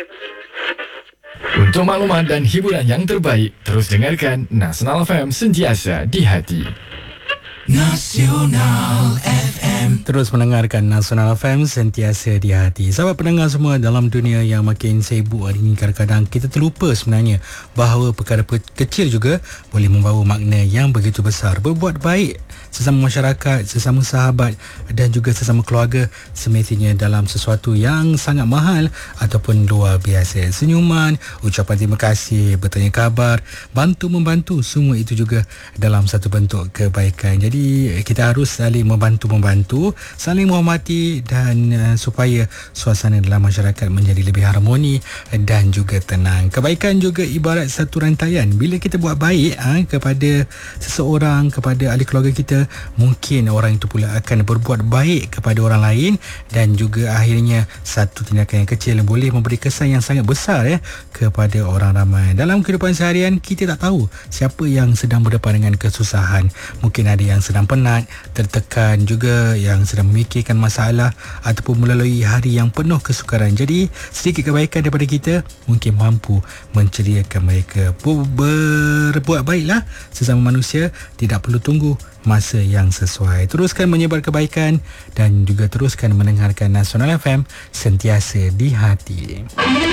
Untuk maklumat dan hiburan yang terbaik, terus dengarkan Nasional FM, sentiasa di hati. Nasional FM. Terus mendengarkan Nasional FM, sentiasa di hati. Sahabat pendengar semua, dalam dunia yang makin sibuk hari ini, kadang-kadang kita terlupa sebenarnya bahawa perkara kecil juga boleh membawa makna yang begitu besar. Berbuat baik sesama masyarakat, sesama sahabat dan juga sesama keluarga semestinya dalam sesuatu yang sangat mahal ataupun luar biasa. Senyuman, ucapan terima kasih, bertanya khabar, bantu-membantu, semua itu juga dalam satu bentuk kebaikan. Jadi kita harus saling membantu-membantu, saling menghormati dan supaya suasana dalam masyarakat menjadi lebih harmoni dan juga tenang. Kebaikan juga ibarat satu rantaian. Bila kita buat baik kepada seseorang, kepada ahli keluarga kita, mungkin orang itu pula akan berbuat baik kepada orang lain dan juga akhirnya satu tindakan yang kecil boleh memberi kesan yang sangat besar kepada orang ramai. Dalam kehidupan seharian, kita tak tahu siapa yang sedang berdepan dengan kesusahan. Mungkin ada yang sedang penat, tertekan, juga yang sedang memikirkan masalah ataupun melalui hari yang penuh kesukaran. Jadi sedikit kebaikan daripada kita mungkin mampu menceriakan mereka. Berbuat baiklah sesama manusia, tidak perlu tunggu masa yang sesuai. Teruskan menyebar kebaikan dan juga teruskan mendengarkan Nasional FM, sentiasa di hati.